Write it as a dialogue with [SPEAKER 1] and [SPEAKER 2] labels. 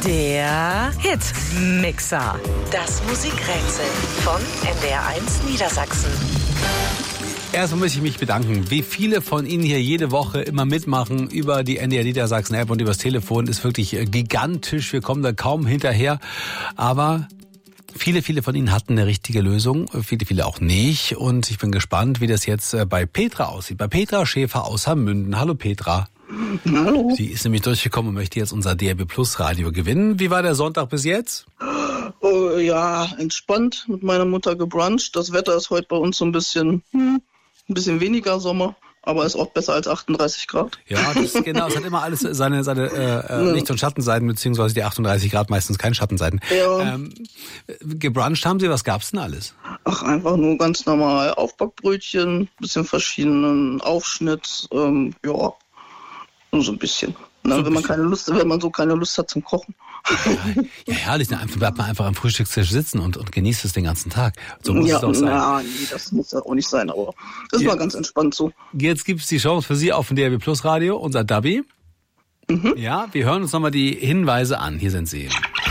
[SPEAKER 1] Der Hitmixer. Das Musikrätsel von NDR1 Niedersachsen.
[SPEAKER 2] Erstmal möchte ich mich bedanken, wie viele von Ihnen hier jede Woche immer mitmachen über die NDR Niedersachsen App und übers Telefon. Ist wirklich gigantisch. Wir kommen da kaum hinterher. Aber viele von Ihnen hatten eine richtige Lösung. Viele auch nicht. Und ich bin gespannt, wie das jetzt bei Petra aussieht. Bei Petra Schäfer aus Hammünden. Hallo Petra.
[SPEAKER 3] Hallo.
[SPEAKER 2] Sie ist nämlich durchgekommen und möchte jetzt unser DRB Plus Radio gewinnen. Wie war der Sonntag bis jetzt?
[SPEAKER 3] Oh, ja, entspannt mit meiner Mutter gebruncht. Das Wetter ist heute bei uns so ein bisschen weniger Sommer, aber ist auch besser als 38 Grad.
[SPEAKER 2] Ja, das, genau. Es hat immer alles seine Licht- und Schattenseiten, beziehungsweise die 38 Grad meistens keine Schattenseiten.
[SPEAKER 3] Ja.
[SPEAKER 2] Gebruncht haben Sie, was gab's denn alles?
[SPEAKER 3] Ach, einfach nur ganz normal Aufbackbrötchen, bisschen verschiedenen Aufschnitt, ja, nur so ein bisschen. Na,
[SPEAKER 2] So
[SPEAKER 3] wenn man keine Lust hat zum Kochen.
[SPEAKER 2] Ja, herrlich. Dann bleibt man einfach am Frühstückstisch sitzen und genießt es den ganzen Tag. So muss
[SPEAKER 3] Ja,
[SPEAKER 2] es auch sein.
[SPEAKER 3] nee, das muss ja auch nicht sein, aber das war ganz entspannt so.
[SPEAKER 2] Jetzt gibt's die Chance für Sie auf dem DRB Plus Radio, unser Dubby. Ja, wir hören uns nochmal die Hinweise an. Hier sind sie.